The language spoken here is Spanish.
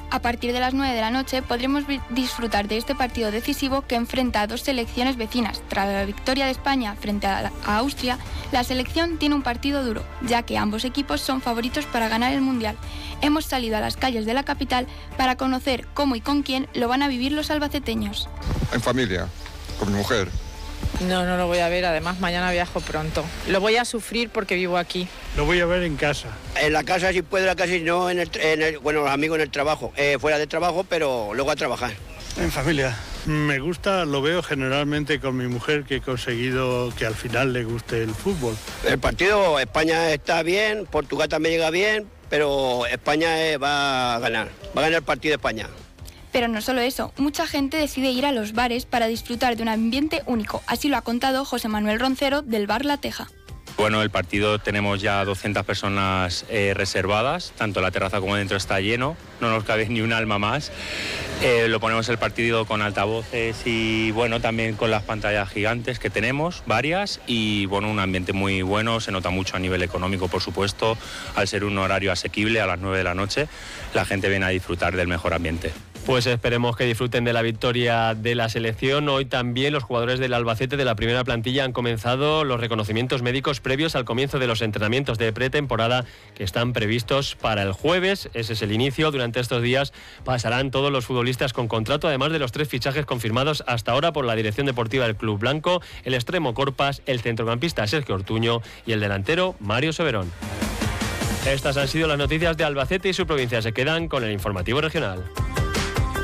A partir de las 9 de la noche podremos disfrutar de este partido decisivo que enfrenta a dos selecciones vecinas. Tras la victoria de España frente a Austria, la selección tiene un partido duro, ya que ambos equipos son favoritos para ganar el Mundial. Hemos salido a las calles de la capital para conocer cómo y con quién lo van a vivir los albaceteños. En familia, con mi mujer. No lo voy a ver, además mañana viajo pronto. Lo voy a sufrir porque vivo aquí. Lo voy a ver en casa. En la casa si puedo, en la casa si no, bueno, los amigos en el trabajo. Fuera de trabajo, pero luego a trabajar. En familia. Me gusta, lo veo generalmente con mi mujer, que he conseguido que al final le guste el fútbol. El partido, España está bien, Portugal también llega bien, pero España va a ganar el partido de España. Pero no solo eso, mucha gente decide ir a los bares para disfrutar de un ambiente único. Así lo ha contado José Manuel Roncero del Bar La Teja. Bueno, el partido tenemos ya 200 personas reservadas, tanto la terraza como dentro está lleno, no nos cabe ni un alma más. Lo ponemos el partido con altavoces y bueno, también con las pantallas gigantes que tenemos, varias, y bueno, un ambiente muy bueno, se nota mucho a nivel económico, por supuesto, al ser un horario asequible a las 9 de la noche, la gente viene a disfrutar del mejor ambiente. Pues esperemos que disfruten de la victoria de la selección. Hoy también los jugadores del Albacete de la primera plantilla han comenzado los reconocimientos médicos previos al comienzo de los entrenamientos de pretemporada que están previstos para el jueves. Ese es el inicio. Durante estos días pasarán todos los futbolistas con contrato, además de los 3 fichajes confirmados hasta ahora por la dirección deportiva del Club Blanco: el extremo Corpas, el centrocampista Sergio Ortuño y el delantero Mario Soberón. Estas han sido las noticias de Albacete y su provincia. Se quedan con el informativo regional.